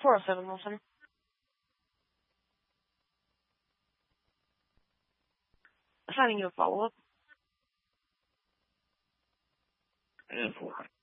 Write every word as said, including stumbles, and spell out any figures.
four oh seven, Wilson. Assigning you a follow-up. And four.